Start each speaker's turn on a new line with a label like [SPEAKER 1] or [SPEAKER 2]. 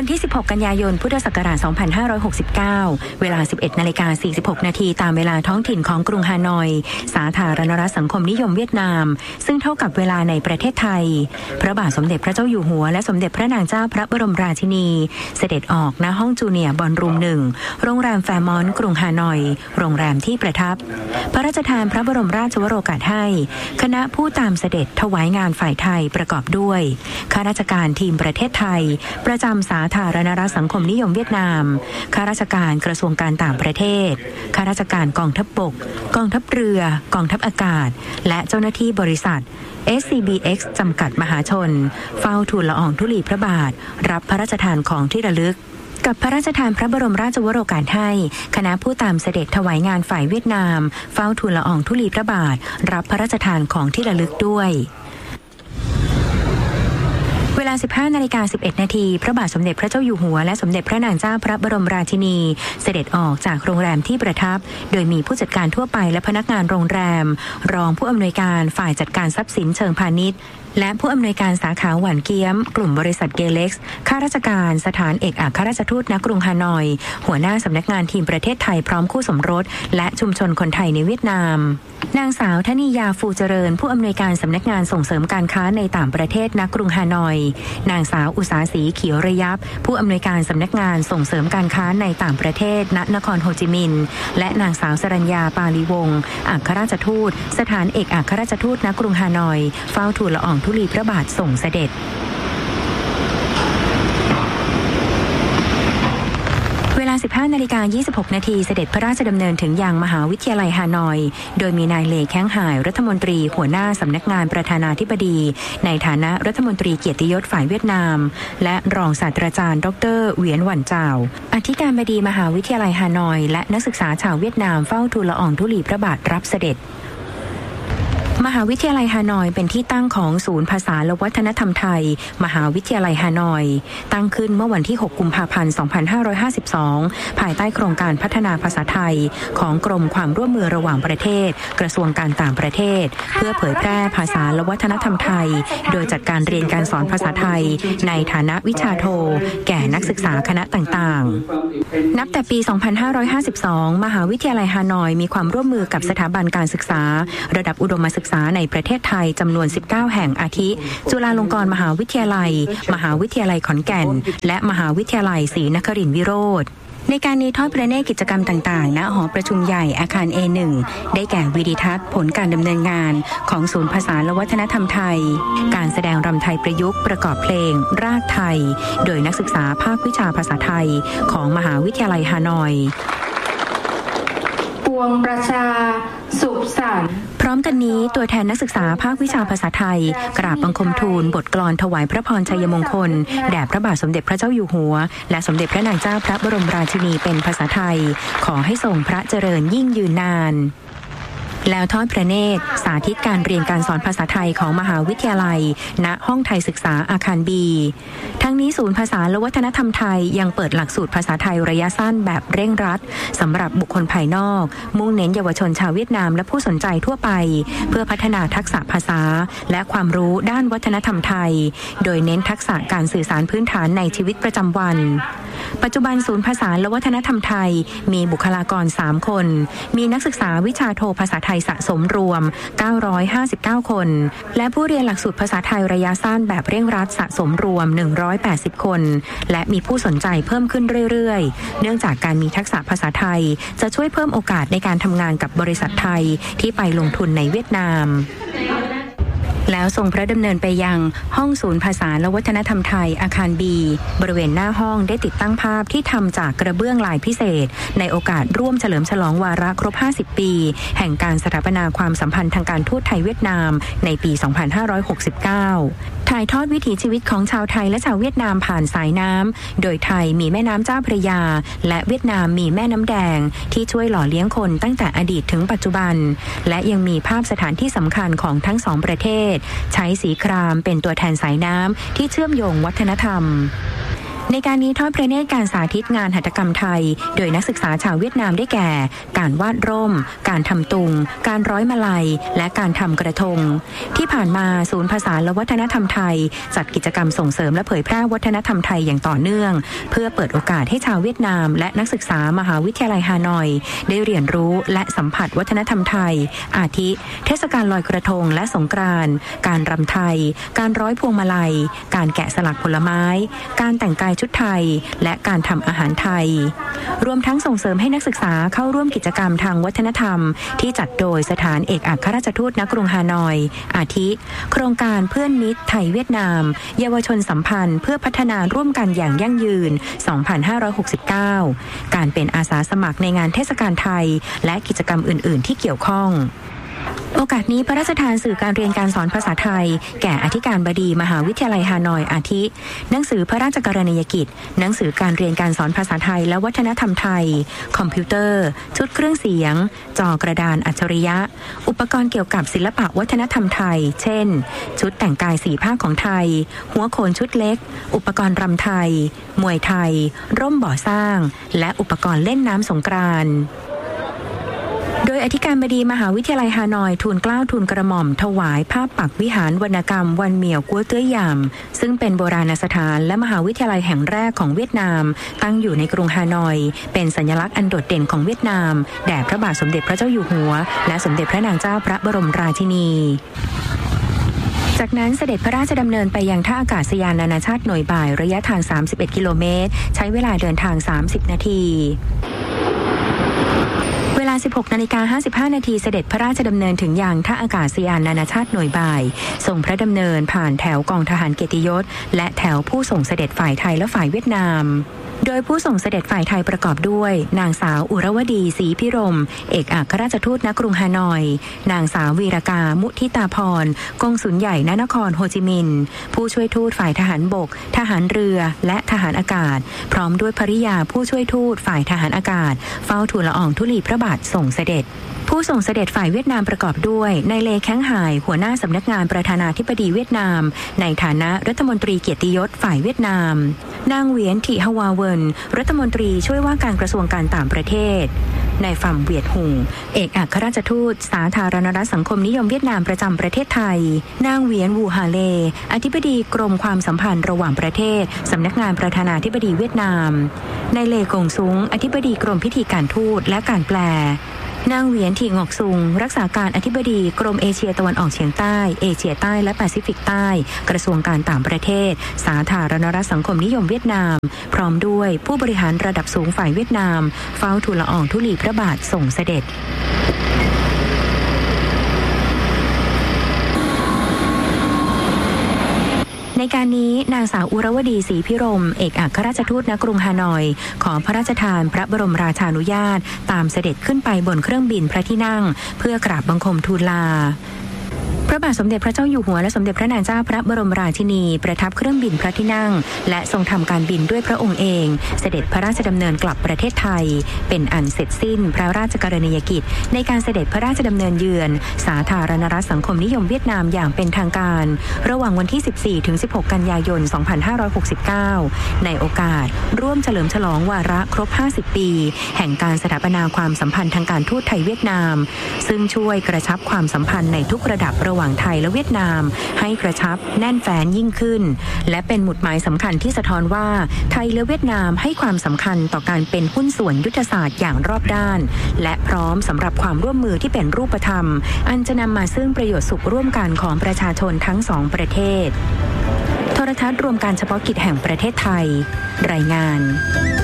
[SPEAKER 1] วันที่16กันยายนพุทธศักราช2569เวลา 11:46 นาทีตามเวลาท้องถิ่นของกรุงฮานอยสาธารณรัฐสังคมนิยมเวียดนามซึ่งเท่ากับเวลาในประเทศไทยพระบาทสมเด็จพระเจ้าอยู่หัวและสมเด็จพระนางเจ้าพระบรมราชินีเสด็จออกณห้องจูเนียร์บอลรูม1โรงแรมแฟร์มอนต์กรุงฮานอยโรงแรมที่ประทับพระราชทานพระบรมราชวโรกาสให้คณะผู้ตามเสด็จถวายงานฝ่ายไทยประกอบด้วยข้าราชการทีมประเทศไทยประจำสาธารณรัฐสังคมนิยมเวียดนามข้าราชการกระทรวงการต่างประเทศข้าราชการกองทัพบกกองทัพเรือกองทัพอากาศและเจ้าหน้าที่บริษัท SCBX จำกัดมหาชนเฝ้าทูลละอองธุลีพระบาทรับพระราชทานของที่ระลึกกับพระราชทานพระบรมราชวโรกาสให้คณะผู้ตามเสด็จถวายงานฝ่ายเวียดนามเฝ้าทูลละอองธุลีพระบาทรับพระราชทานของที่ระลึกด้วยเวลา 15:11 นาทีพระบาทสมเด็จพระเจ้าอยู่หัวและสมเด็จพระนางเจ้าพระบรมราชินีเสด็จออกจากโรงแรมที่ประทับโดยมีผู้จัดการทั่วไปและพนักงานโรงแรมรองผู้อำนวยการฝ่ายจัดการทรัพย์สินเชิงพาณิชย์และผู้อำนวยการสาขาหวานเกี๊ยมกลุ่มบริษัทเกเล็กซ์ข้าราชการสถานเอกอัครราชทูตณกรุงฮานอยหัวหน้าสำนักงานทีมประเทศไทยพร้อมคู่สมรสและชุมชนคนไทยในเวียดนามนางสาวธนิยาฟูเจริญผู้อำนวยการสำนักงานส่งเสริมการค้าในต่างประเทศณกรุงฮานอยนางสาวอุษาศรีเขียวระยับผู้อำนวยการสำนักงานส่งเสริมการค้าในต่างประเทศณนครโฮจิมินห์และนางสาวสรัญญาปาลีวงศ์อัครราชทูตสถานเอกอัครราชทูตณกรุงฮานอยเฝ้าทูลละอองธุลีพระบาทส่งเสด็จเวลา 15:26 นาทีเสด็จพระราชดำเนินถึงยังมหาวิทยาลัยฮานอยโดยมีนายเลแข้งห่ายรัฐมนตรีหัวหน้าสำนักงานประธานาธิบดีในฐานะรัฐมนตรีเกียรติยศฝ่ายเวียดนามและรองศาสตราจารย์ดร.เหวียนหวันเจ้าอธิการบดีมหาวิทยาลัยฮานอยและนักศึกษาชาวเวียดนามเฝ้าทูลละอองธุลีพระบาทรับเสด็จมหาวิทยาลัยฮานอยเป็นที่ตั้งของศูนย์ภาษาและวัฒนธรรมไทยมหาวิทยาลัยฮานอยตั้งขึ้นเมื่อวันที่6กุมภาพันธ์2552ภายใต้โครงการพัฒนาภาษาไทยของกรมความร่วมมือระหว่างประเทศกระทรวงการต่างประเทศเพื่อเผยแพร่ภาษาและวัฒนธรรมไทยโดยจัดการเรียนการสอนภาษาไทยในฐานะวิชาโทแก่นักศึกษาคณะต่างๆนับแต่ปี2552มหาวิทยาลัยฮานอยมีความร่วมมือกับสถาบันการศึกษาระดับอุดมศึกษาในประเทศไทยจำนวน19แห่งอาทิจุฬาลงกรณ์มหาวิทยาลัยมหาวิทยาลัยขอนแก่นและมหาวิทยาลัยศรีนครินทร์วิโรธในการนี้ทอดพระเนตรกิจกรรมต่างๆณหอประชุมใหญ่อาคาร A1 ได้แก่วิดิทัศน์ผลการดำเนินงานของศูนย์ภาษาและวัฒนธรรมไทยการแสดงรำไทยประยุกต์ประกอบเพลงรากไทยโดยนักศึกษาภาควิชาภาษาไทยของมหาวิทยาลัยฮานอย
[SPEAKER 2] ปวงประชาสุขสันต์
[SPEAKER 1] พร้อมกันนี้ตัวแทนนักศึกษาภาควิชาภาษาไทยกราบบังคมทูลบทกลอนถวายพระพรชัยมงคลแด่พระบาทสมเด็จพระเจ้าอยู่หัวและสมเด็จพระนางเจ้าพระบรมราชินีเป็นภาษาไทยขอให้ทรงพระเจริญยิ่งยืนนานแล้วทอดพระเนตรสาธิตการเรียนการสอนภาษาไทยของมหาวิทยาลัยณห้องไทยศึกษาอาคารบีทั้งนี้ศูนย์ภาษาและวัฒนธรรมไทยยังเปิดหลักสูตรภาษาไทยระยะสั้นแบบเร่งรัดสำหรับบุคคลภายนอกมุ่งเน้นเยาวชนชาวเวียดนามและผู้สนใจทั่วไปเพื่อพัฒนาทักษะภาษาและความรู้ด้านวัฒนธรรมไทยโดยเน้นทักษะการสื่อสารพื้นฐานในชีวิตประจำวันปัจจุบันศูนย์ภาษาและวัฒนธรรมไทยมีบุคลากร3คนมีนักศึกษาวิชาโทภาษาไทยสะสมรวม959คนและผู้เรียนหลักสูตรภาษาไทยระยะสั้นแบบเร่งรัดสะสมรวม180คนและมีผู้สนใจเพิ่มขึ้นเรื่อยๆเนื่องจากการมีทักษะภาษาไทยจะช่วยเพิ่มโอกาสในการทำงานกับบริษัทไทยที่ไปลงทุนในเวียดนามแล้วทรงพระดำเนินไปยังห้องศูนย์ภาษาและวัฒนธรรมไทยอาคารบีบริเวณหน้าห้องได้ติดตั้งภาพที่ทำจากกระเบื้องลายพิเศษในโอกาสร่วมเฉลิมฉลองวาระครบ50ปีแห่งการสถาปนาความสัมพันธ์ทางการทูตไทยเวียดนามในปี2569ถ่ายทอดวิถีชีวิตของชาวไทยและชาวเวียดนามผ่านสายน้ำโดยไทยมีแม่น้ำเจ้าพระยาและเวียดนามมีแม่น้ำแดงที่ช่วยหล่อเลี้ยงคนตั้งแต่อดีตถึงปัจจุบันและยังมีภาพสถานที่สำคัญของทั้งสองประเทศใช้สีครามเป็นตัวแทนสายน้ำที่เชื่อมโยงวัฒนธรรมในการนี้ทอดพระเนตรการสาธิตงานหัตถกรรมไทยโดยนักศึกษาชาวเวียดนามได้แก่ การวาดร่มการทำตุงการร้อยมาลัยและการทำกระทงที่ผ่านมาศูนย์ภาษาและวัฒนธรรมไทยจัดกิจกรรมส่งเสริมและเผยแพร่วัฒนธรรมไทยอย่างต่อเนื่องเพื่อเปิดโอกาสให้ชาวเวียดนามและนักศึกษามหาวิทยาลัยฮานอยได้เรียนรู้และสัมผัสวัฒนธรรมไทยอาทิเทศกาลลอยกระทงและสงกรานต์การรำไทยการร้อยพวงมาลัยการแกะสลักผลไม้การแต่งกายชุดไทยและการทำอาหารไทยรวมทั้งส่งเสริมให้นักศึกษาเข้าร่วมกิจกรรมทางวัฒนธรรมที่จัดโดยสถานเอกอัครราชทูตณกรุงฮานอยอาทิโครงการเพื่อนมิตรไทยเวียดนามเยาวชนสัมพันธ์เพื่อพัฒนาร่วมกันอย่างยั่งยืน 2569 การเป็นอาสาสมัครในงานเทศกาลไทยและกิจกรรมอื่นๆที่เกี่ยวข้องโอกาสนี้พระราชทานสื่อการเรียนการสอนภาษาไทยแก่อธิการบดีมหาวิทยาลัยฮานอยอาทิหนังสือพระราชกรณียกิจหนังสือการเรียนการสอนภาษาไทยและวัฒนธรรมไทยคอมพิวเตอร์ชุดเครื่องเสียงจอกระดานอัจฉริยะอุปกรณ์เกี่ยวกับศิลปะวัฒนธรรมไทยเช่นชุดแต่งกาย4 ภาคของไทยหัวโขนชุดเล็กอุปกรณ์รำไทยมวยไทยร่มบ่อสร้างและอุปกรณ์เล่นน้ำสงกรานต์โดยอธิการบดีมหาวิทยาลัยฮานอยทูลเกล้าทูลกระหม่อมถวายภาพปักวิหารวรรณกรรมวันเหมี่ยวกัวเตื้อยามซึ่งเป็นโบราณสถานและมหาวิทยาลัยแห่งแรกของเวียดนามตั้งอยู่ในกรุงฮานอยเป็นสัญลักษณ์อันโดดเด่นของเวียดนามแด่พระบาทสมเด็จพระเจ้าอยู่หัวและสมเด็จพระนางเจ้าพระบรมราชินีจากนั้นเสด็จพระราชดำเนินไปยังท่าอากาศยานนานาชาติหน่วยบ่ายระยะทาง31 กิโลเมตรใช้เวลาเดินทาง30 นาทีเวลา 16:55 นาทีเสด็จพระราชดำเนินถึงยังท่าอากาศยานนานาชาติหน่วยบ่ายส่งพระดำเนินผ่านแถวกองทหารเกียรติยศและแถวผู้ส่งเสด็จฝ่ายไทยและฝ่ายเวียดนามโดยผู้ส่งเสด็จฝ่ายไทยประกอบด้วยนางสาวอุรวดีศรีพิรมเอกอัครราชทูตณกรุงฮานอยนางสาววีรกามุทิตาพรกงสุลใหญ่ณนครโฮจิมินห์ผู้ช่วยทูตฝ่ายทหารบกทหารเรือและทหารอากาศพร้อมด้วยภริยาผู้ช่วยทูตฝ่ายทหารอากาศเฝ้าทูลละอองธุลีพระบาทส่งเสด็จผู้ส่งเสด็จฝ่ายเวียดนามประกอบด้วยนายเลแข้งหายหัวหน้าสำนักงานประธานาธิบดีเวียดนามในฐานะรัฐมนตรีเกียรติยศฝ่ายเวียดนามนางเหวียนถิฮวาเวินรัฐมนตรีช่วยว่าการกระทรวงการต่างประเทศนายฟัมเวียดหุงเอกอัครราชทูตสาธารณรัฐสังคมนิยมเวียดนามประจำประเทศไทยนางเหวียนวูฮาเลอธิบดีกรมความสัมพันธ์ระหว่างประเทศสำนักงานประธานาธิบดีเวียดนามนายเลกงซุงอธิบดีกรมพิธีการทูตและการแปลนางเหวียนถิงอกซุงรักษาการอธิบดีกรมเอเชียตะวันออกเฉียงใต้เอเชียใต้และแปซิฟิกใต้กระทรวงการต่างประเทศสาธารณรัฐสังคมนิยมเวียดนามพร้อมด้วยผู้บริหารระดับสูงฝ่ายเวียดนามเฝ้าทูลละอองธุลีพระบาทส่งเสด็จในการนี้นางสาวอุรวดีศรีพิรมเอกอัครราชทูตณกรุงฮานอยขอพระราชทานพระบรมราชานุญาตตามเสด็จขึ้นไปบนเครื่องบินพระที่นั่งเพื่อกราบบังคมทูลลาพระบาทสมเด็จพระเจ้าอยู่หัวและสมเด็จพระนางเจ้าพระบรมราชินีประทับเครื่องบินพระที่นั่งและทรงทำการบินด้วยพระองค์เองเสด็จพระราชดำเนินกลับประเทศไทยเป็นอันเสร็จสิ้นพระราชกรณียกิจในการเสด็จพระราชดำเนินเยือนสาธารณรัฐสังคมนิยมเวียดนามอย่างเป็นทางการระหว่างวันที่ 14-16 กันยายน 2569 ในโอกาสร่วมเฉลิมฉลองวาระครบ 50 ปีแห่งการสถาปนาความสัมพันธ์ทางการทูตไทยเวียดนามซึ่งช่วยกระชับความสัมพันธ์ในทุกระดับระหว่างไทยและเวียดนามให้กระชับแน่นแฟ้นยิ่งขึ้นและเป็นหมุดหมายสำคัญที่สะท้อนว่าไทยและเวียดนามให้ความสำคัญต่อการเป็นหุ้นส่วนยุทธศาสตร์อย่างรอบด้านและพร้อมสำหรับความร่วมมือที่เป็นรูปธรรมอันจะนำมาซึ่งประโยชน์สุขร่วมกันของประชาชนทั้งสองประเทศโทรทัศน์รวมการเฉพาะกิจแห่งประเทศไทยรายงาน